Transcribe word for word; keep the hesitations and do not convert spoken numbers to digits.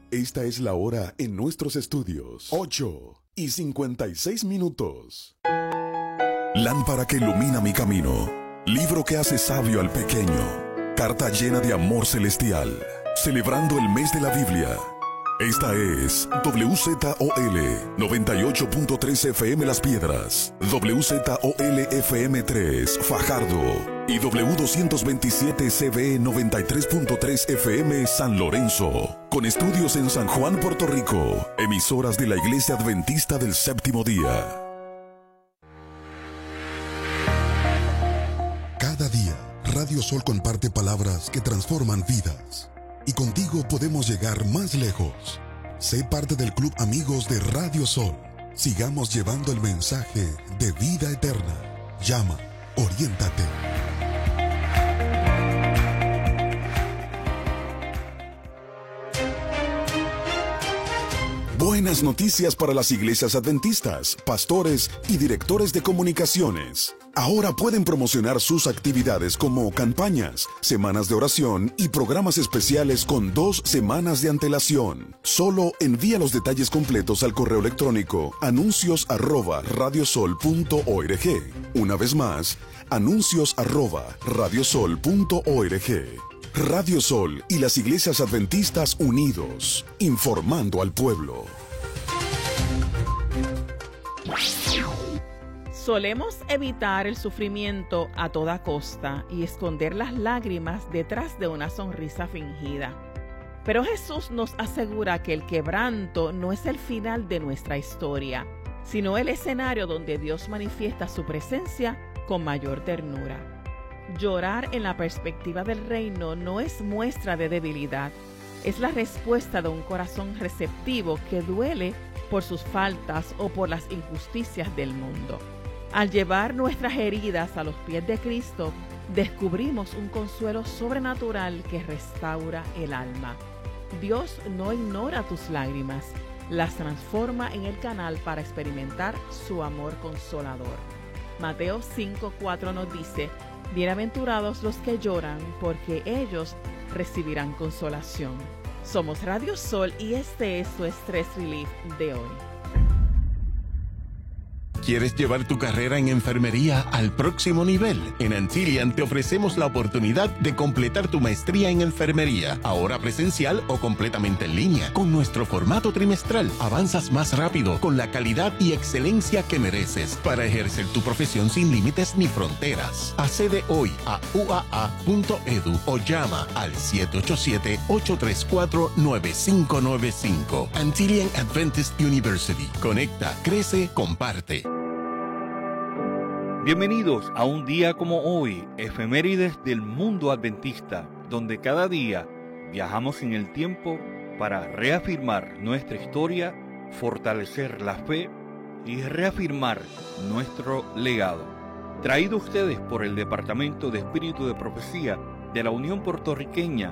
Esta es la hora en nuestros estudios. ocho y cincuenta y seis minutos. Lámpara que ilumina mi camino. Libro que hace sabio al pequeño. Carta llena de amor celestial. Celebrando el mes de la Biblia. Esta es W Z O L noventa y ocho punto tres F M Las Piedras, W Z O L F M tres Fajardo y W doscientos veintisiete C B noventa y tres punto tres F M San Lorenzo, con estudios en San Juan, Puerto Rico, emisoras de la Iglesia Adventista del Séptimo Día. Cada día, Radio Sol comparte palabras que transforman vidas. Y contigo podemos llegar más lejos. Sé parte del Club Amigos de Radio Sol. Sigamos llevando el mensaje de vida eterna. Llama, oriéntate. Buenas noticias para las iglesias adventistas, pastores y directores de comunicaciones. Ahora pueden promocionar sus actividades como campañas, semanas de oración y programas especiales con dos semanas de antelación. Solo envía los detalles completos al correo electrónico anuncios arroba radiosol punto org. Una vez más, anuncios arroba radiosol punto org. Radio Sol y las iglesias adventistas unidos, informando al pueblo. Solemos evitar el sufrimiento a toda costa y esconder las lágrimas detrás de una sonrisa fingida. Pero Jesús nos asegura que el quebranto no es el final de nuestra historia, sino el escenario donde Dios manifiesta su presencia con mayor ternura. Llorar en la perspectiva del reino no es muestra de debilidad, es la respuesta de un corazón receptivo que duele por sus faltas o por las injusticias del mundo. Al llevar nuestras heridas a los pies de Cristo, descubrimos un consuelo sobrenatural que restaura el alma. Dios no ignora tus lágrimas, las transforma en el canal para experimentar su amor consolador. Mateo cinco cuatro nos dice: bienaventurados los que lloran, porque ellos recibirán consolación. Somos Radio Sol y este es su Stress Relief de hoy. ¿Quieres llevar tu carrera en enfermería al próximo nivel? En Antilian te ofrecemos la oportunidad de completar tu maestría en enfermería, ahora presencial o completamente en línea. Con nuestro formato trimestral, avanzas más rápido con la calidad y excelencia que mereces para ejercer tu profesión sin límites ni fronteras. Accede hoy a u a a punto e d u o llama al siete ocho siete, ocho tres cuatro, nueve cinco nueve cinco. Antilian Adventist University. Conecta, crece, comparte. Bienvenidos a un día como hoy, efemérides del mundo adventista, donde cada día viajamos en el tiempo para reafirmar nuestra historia, fortalecer la fe y reafirmar nuestro legado. Traído a ustedes por el Departamento de Espíritu de Profecía de la Unión Puertorriqueña